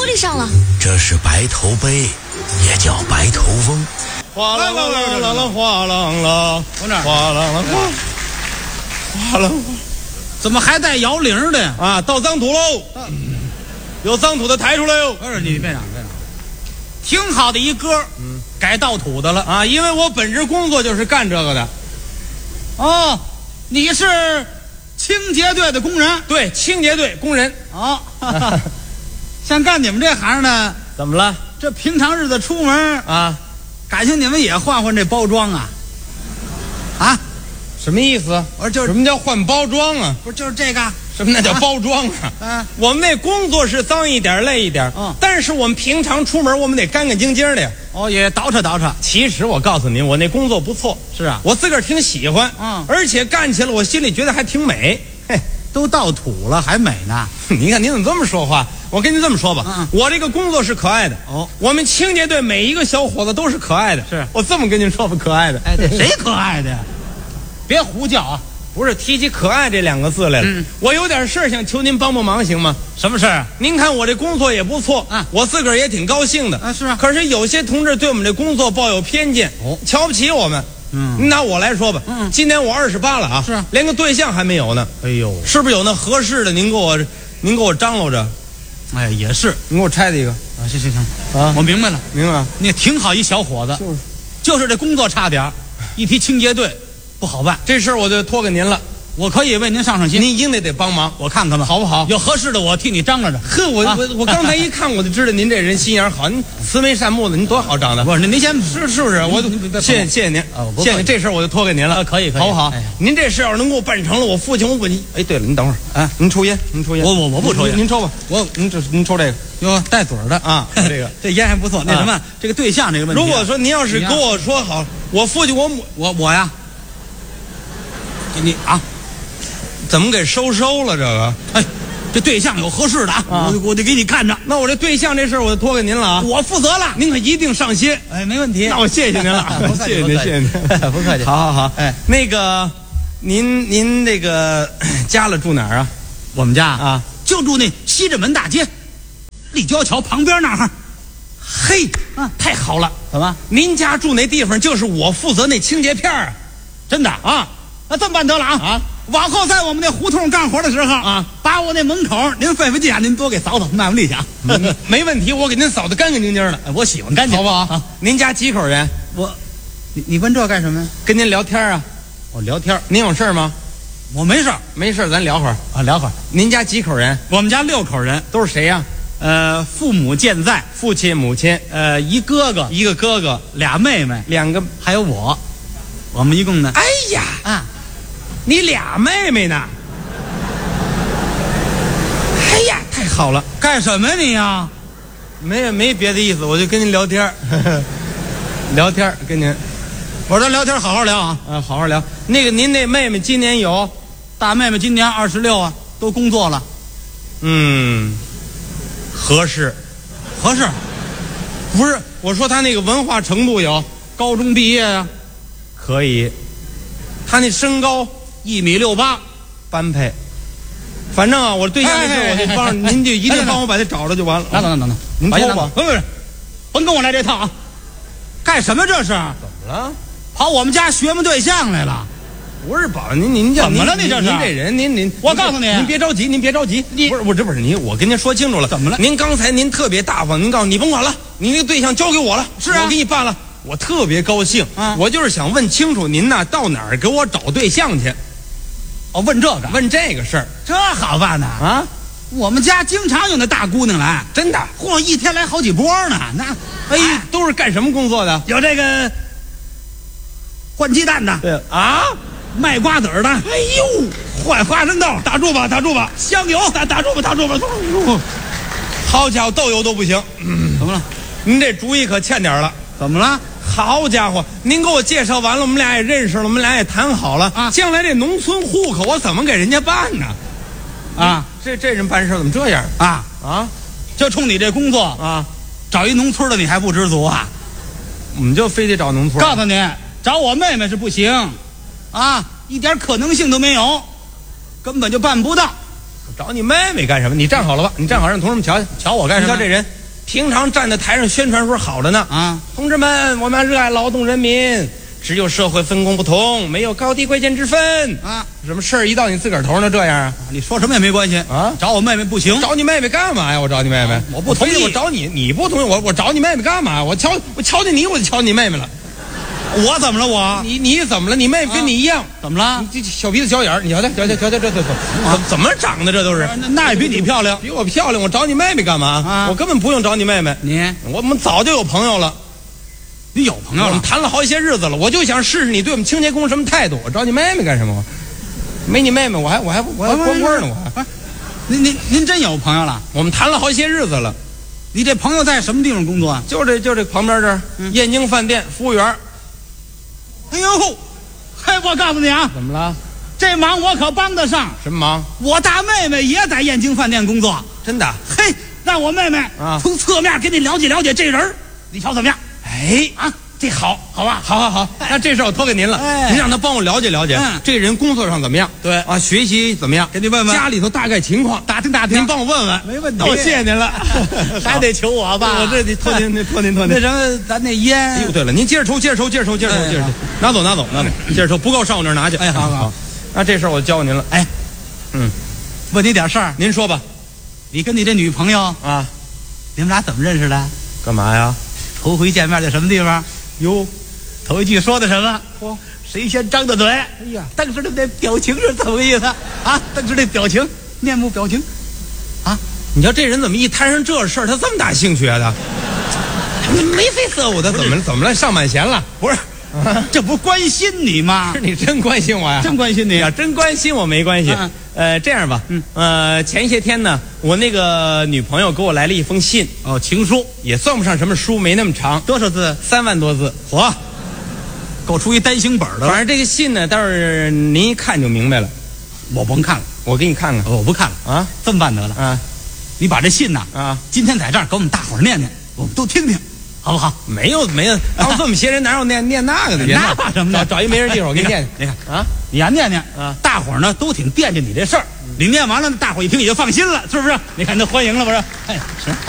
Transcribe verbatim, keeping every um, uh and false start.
力上了。 这是白头杯，也叫白头翁。 哗啦啦啦啦啦，哗啷啦， 从这儿， 哗啷啦，哗啷， 怎么还带摇铃的呀？ 啊，倒脏土喽！有脏土的抬出来哟！ 不是你别嚷别嚷，挺好的一歌，嗯，改倒土的了啊，因为我本职工作就是干这个的。 哦，你是清洁队的工人？ 对，清洁队工人。 哦，哈哈像干你们这行呢， 怎么了？ 这平常日子出门啊， 感情你们也换换这包装啊？啊？ 什么意思？ 我说就是什么叫换包装啊？ 不是就是这个？ 什么那叫包装啊？ 啊， 我们那工作是脏一点累一点， 嗯， 但是我们平常出门我们得干干净净的呀。 哦，也倒饬倒饬。 其实我告诉您，我那工作不错， 是啊， 我自个儿挺喜欢， 嗯， 而且干起来我心里觉得还挺美。嘿， 都倒土了还美呢？ 您看您怎么这么说话？我跟您这么说吧， 嗯， 我这个工作是可爱的。 哦， 我们清洁队每一个小伙子都是可爱的。 是我这么跟您说吧，可爱的。 哎，对，谁可爱的呀？别胡叫啊！ 不是提起可爱这两个字来了，嗯，我有点事儿想求您帮帮忙，行吗？ 什么事儿啊？ 您看我这工作也不错啊， 我自个儿也挺高兴的啊。是啊， 可是有些同志对我们这工作抱有偏见， 哦， 瞧不起我们。 嗯， 您拿我来说吧， 嗯， 今年我二十八了啊， 是啊， 连个对象还没有呢。 哎呦， 是不是有那合适的？您给我，您给我张罗着。 哎，也是， 您给我拆的一个啊，行行行啊， 我明白了， 明白了。 你挺好一小伙子， 就是， 就是这工作差点儿，一提清洁队不好办， 这事儿我就托给您了。 我可以为您上上心， 您一定得得帮忙， 我看看吧， 好不好？ 有合适的我替你张罗着。 呵，我、啊、我我刚才一看我就知道您这人心眼好，您慈眉善目的，您多好长得。 不是，您您先是是不是？我谢谢谢谢您， 啊， 谢谢您，这事儿我就托给您了， 啊、可以可以， 好不好？ 哎、 您这事要是能给我办成了，我父亲我问你，哎，对了，您等会儿啊，您抽烟，您抽烟， 我我我不抽烟， 您抽吧， 我您这您抽这个， 哟，带嘴儿的啊，这个这烟还不错。那什么，啊、这个对象这个问题、啊， 如果说您要是跟我说好，我父亲我母我我呀，你啊。 怎么给收收了？这个， 哎，这对象有合适的啊，我我得给你看着。 那我这对象这事儿我就托给您了啊， 我负责了， 您可一定上心。 哎，没问题。 那我谢谢您了，谢谢您，谢谢您， 不客气。 好好好， 哎， 那个，您您这个家了住哪儿啊？ 我们家啊， 就住那西直门大街，立交桥旁边那儿。 嘿，啊，太好了！ 怎么？ 您家住那地方就是我负责那清洁片儿啊？ 真的啊？那这么办得了啊？ 啊！ 往后在我们那胡同干活的时候啊， 把我那门口您费费劲啊，您多给扫扫，卖卖力气啊。 嗯、没问题，我给您扫得干干净净的。 我喜欢干净， 好不好？ 啊， 您家几口人？ 我，你你问这干什么呀？ 跟您聊天啊。 我聊天。 您有事吗？ 我没事， 没事，咱聊会儿啊，聊会儿。 您家几口人？ 我们家六口人， 都是谁呀？ 呃，父母健在， 父亲、母亲， 呃，一哥哥， 一个哥哥， 俩妹妹， 两个， 还有我，我们一共呢？ 哎呀啊， 你俩妹妹呢？哎呀，太好了！ 干什么你呀？ 没有没别的意思，我就跟您聊天聊天跟您。 我说聊天好好聊啊， 啊，好好聊。那个您那妹妹今年有？ 大妹妹今年二十六啊，都工作了。 嗯，合适， 合适。 不是，我说她那个文化程度有？ 高中毕业呀， 可以。她那身高一米六八， 般配。反正啊，我对象的事我就帮着，您就一定帮我把他找着就完了。 等等等等， 您说吧。 不是，甭跟我来这套啊！干什么这是？怎么了？ 跑我们家学摸对象来了？ 不是宝，您您怎么了？你这是？ 您这人，您您， 我告诉你， 您别着急，您别着急。 你不是我这不是您，我跟您说清楚了。 怎么了？ 您刚才您特别大方，您告诉你甭管了，你那个对象交给我了， 是啊， 我给你办了，我特别高兴。 啊， 我就是想问清楚，您呐到哪儿给我找对象去？ 哦，问这个， 问这个事儿， 这好办呐啊！ 我们家经常有那大姑娘来， 真的， 嚯，一天来好几波呢。那， 哎，哎都是干什么工作的？ 有这个换鸡蛋的， 对啊， 卖瓜子儿的， 哎呦， 换花生豆，打住吧，打住吧，香油，打打住吧，打住吧。 好家伙，豆油都不行。 嗯，怎么了？ 您这主意可欠点了。 怎么了？ 好家伙，您给我介绍完了，我们俩也认识了，我们俩也谈好了啊。将来这农村户口我怎么给人家办呢？啊，这这人办事怎么这样啊啊？ 就冲你这工作啊， 找一农村的你还不知足啊？ 我们就非得找农村。 告诉你，找我妹妹是不行，啊，一点可能性都没有，根本就办不到。 找你妹妹干什么？你站好了吧，你站好，让同志们瞧瞧。 瞧我干什么？ 你瞧这人，平常站在台上宣传时候好着呢啊！ 同志们，我们热爱劳动人民，只有社会分工不同，没有高低贵贱之分啊！ 什么事儿一到你自个儿头上这样啊？ 你说什么也没关系啊！ 找我妹妹不行， 找你妹妹干嘛呀？我找你妹妹， 啊、我不同意。 我找你，你不同意，我我找你妹妹干嘛？我瞧我瞧见你，我就瞧你妹妹了。 我怎么了？我你你怎么了？你妹妹跟你一样， 啊、怎么了？ 你这小鼻子小眼儿，你瞧瞧瞧瞧瞧瞧这这这怎怎么长的？这都是那那也比你漂亮， 比我漂亮。我找你妹妹干嘛？ 啊， 我根本不用找你妹妹。 你我们早就有朋友了。 你有朋友了？ 我们谈了好些日子了，我就想试试你对我们清洁工什么态度。我找你妹妹干什么？没你妹妹，我还我还我还光棍呢，我还。 您您您真有朋友了？ 我们谈了好些日子了。 你这朋友在什么地方工作啊？ 就这就这旁边这儿，嗯、燕京饭店服务员。 哎呦，嘿，我告诉你啊， 怎么了？ 这忙我可帮得上。 什么忙？ 我大妹妹也在燕京饭店工作。 真的？ 嘿，让我妹妹啊从侧面给你了解了解这人，你瞧怎么样？ 哎啊，这好，好吧，好好好，那这事我托给您了， 哎、 您让他帮我了解了解，嗯、这人工作上怎么样？ 对啊，学习怎么样？ 给你问问家里头大概情况， 打听打听。 您帮我问问， 没问题。 我谢谢您了， 还得求我吧？ 我这得托您，托您，托您。 那什么，咱那烟。 哎呦，对了，您接着抽，接着抽，接着抽，接着抽，接着抽，拿走，拿走，拿走，接着抽，不够上我那儿拿去。 哎，好好。 那这事儿我交给您了。 哎， 嗯， 问你点事儿， 您说吧。 你跟你这女朋友啊， 你们俩怎么认识的？ 干嘛呀？ 头回见面在什么地方？ 哟， 头一句说的什么？ 嚯， 谁先张的嘴？哎呀， 当时的那表情是怎么个意思啊？当时那表情，面目表情，啊， 你瞧这人怎么一摊上这事儿，他这么大兴趣啊？他眉飞色舞的，怎么怎么了？上满弦了？ 不是。啊、这不关心你吗？ 是你真关心我呀？ 真关心你呀！真关心我没关系。啊、呃，这样吧，嗯，呃，前些天呢，我那个女朋友给我来了一封信， 哦，情书， 也算不上什么书，没那么长， 多少字？ 三万多字， 嚯，够出一单行本的了。 反正这个信呢，待会儿您一看就明白了。 我甭看了， 我给你看看。 我不看了啊， 这么办得了啊！你把这信呐啊，今天在这儿给我们大伙儿念念，我们都听听。好不好？ 没有没有，当这么些人哪有念念那个的？ 那怕什么呢？ 找找一没人地方，我给你念。 你看啊，你呀念念啊，大伙儿呢都挺惦记你这事儿。你念完了，大伙儿一听也就放心了，是不是？你看那欢迎了不是？哎，是。